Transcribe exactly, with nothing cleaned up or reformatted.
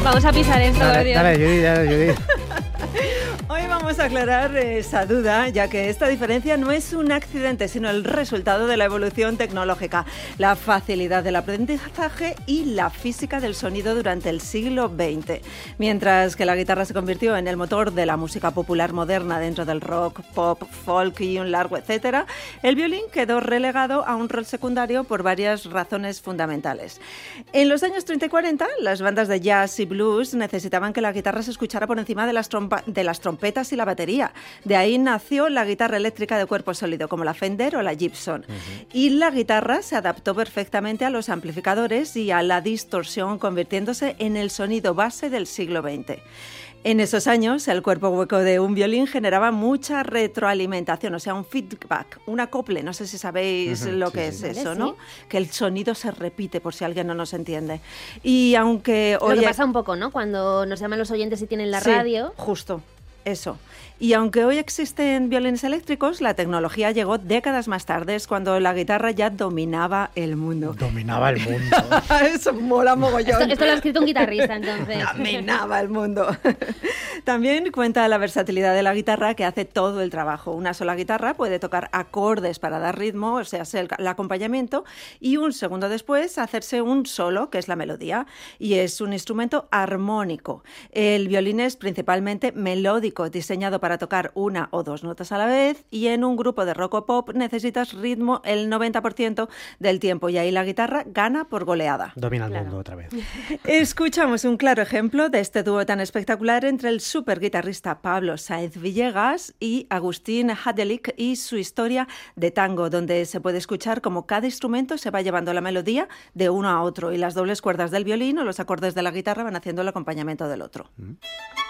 Vamos a pisar esto, Dale, Dios. dale, Judith, dale, Judith. Hoy vamos a aclarar esa duda, ya que esta diferencia no es un accidente, sino el resultado de la evolución tecnológica, la facilidad del aprendizaje y la física del sonido durante el siglo veinte. Mientras que la guitarra se convirtió en el motor de la música popular moderna dentro del rock, pop, folk y un largo etcétera, el violín quedó relegado a un rol secundario por varias razones fundamentales. En los años treinta y cuarenta, las bandas de jazz y blues necesitaban que la guitarra se escuchara por encima de las, trompa- de las trompetas y la batería. De ahí nació la guitarra eléctrica de cuerpo sólido, como la Fender o la Gibson. Uh-huh. Y la guitarra se adaptó perfectamente a los amplificadores y a la distorsión, convirtiéndose en el sonido base del siglo veinte. En esos años, el cuerpo hueco de un violín generaba mucha retroalimentación, o sea, un feedback, un acople. No sé si sabéis uh-huh, lo sí, que sí. es eso, ¿no? Sí. Que el sonido se repite, por si alguien no nos entiende. Y aunque hoy... Lo que pasa un poco, ¿no? Cuando nos llaman los oyentes y tienen la sí, radio... justo. Eso. Y aunque hoy existen violines eléctricos, la tecnología llegó décadas más tarde, cuando la guitarra ya dominaba el mundo. Dominaba el mundo. Eso mola mogollón. Esto, esto lo ha escrito un guitarrista, entonces. Dominaba el mundo. También cuenta la versatilidad de la guitarra, que hace todo el trabajo. Una sola guitarra puede tocar acordes para dar ritmo, o sea, el, el acompañamiento, y un segundo después hacerse un solo, que es la melodía. Y es un instrumento armónico. El violín es principalmente melódico, diseñado para para tocar una o dos notas a la vez, y en un grupo de rock o pop necesitas ritmo el noventa por ciento del tiempo, y ahí la guitarra gana por goleada. Domina el claro. mundo otra vez. Escuchamos un claro ejemplo de este dúo tan espectacular entre el superguitarrista Pablo Sáenz Villegas y Agustín Hadelich y su historia de tango, donde se puede escuchar cómo cada instrumento se va llevando la melodía de uno a otro, y las dobles cuerdas del violín o los acordes de la guitarra van haciendo el acompañamiento del otro. ¿Mm?